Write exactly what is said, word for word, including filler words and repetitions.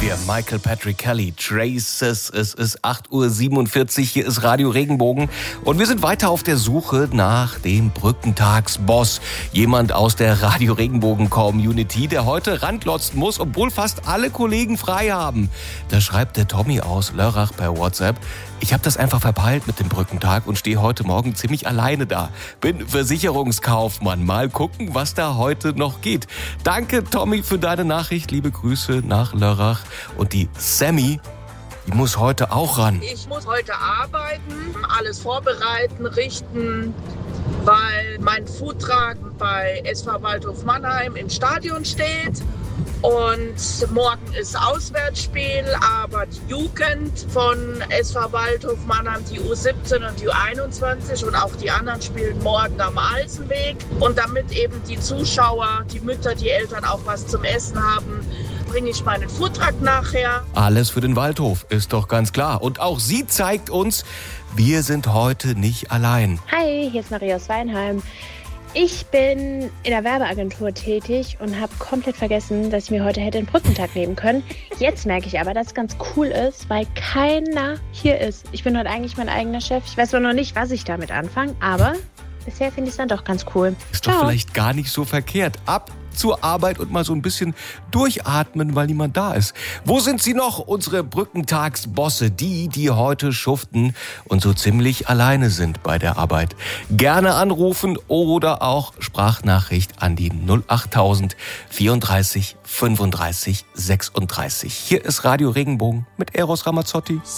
hier Michael Patrick Kelly, Traces. Es ist acht Uhr siebenundvierzig, hier ist Radio Regenbogen und wir sind weiter auf der Suche nach dem Brückentagsboss. Jemand aus der Radio Regenbogen Community, der heute randlotzen muss, obwohl fast alle Kollegen frei haben. Da schreibt der Tommy aus Lörrach per WhatsApp: Ich habe das einfach verpeilt mit dem Brückentag und stehe heute Morgen ziemlich alleine da. Bin Versicherungskaufmann. Mal gucken, was da heute noch geht. Danke, Tommy, für deine Nachricht. Liebe Grüße nach Lörrach. Und die Sammy, die muss heute auch ran. Ich muss heute arbeiten, alles vorbereiten, richten, weil mein Foodtruck bei S V Waldhof Mannheim im Stadion steht. Und morgen ist Auswärtsspiel, aber die Jugend von S V Waldhof Mannheim, die U siebzehn und die U einundzwanzig und auch die anderen spielen morgen am Alsenweg. Und damit eben die Zuschauer, die Mütter, die Eltern auch was zum Essen haben, bringe ich meinen Foodtruck nachher. Alles für den Waldhof, ist doch ganz klar. Und auch sie zeigt uns, wir sind heute nicht allein. Hi, hier ist Maria aus Weinheim. Ich bin in der Werbeagentur tätig und habe komplett vergessen, dass ich mir heute hätte einen Brückentag nehmen können. Jetzt merke ich aber, dass es ganz cool ist, weil keiner hier ist. Ich bin heute eigentlich mein eigener Chef. Ich weiß noch nicht, was ich damit anfange, aber bisher finde ich es dann doch ganz cool. Ist doch Ciao. Vielleicht gar nicht so verkehrt. Ab zur Arbeit und mal so ein bisschen durchatmen, weil niemand da ist. Wo sind sie noch, unsere Brückentagsbosse? Die, die heute schuften und so ziemlich alleine sind bei der Arbeit. Gerne anrufen oder auch Sprachnachricht an die null achttausend vierunddreißig fünfunddreißig sechsunddreißig. Hier ist Radio Regenbogen mit Eros Ramazzotti.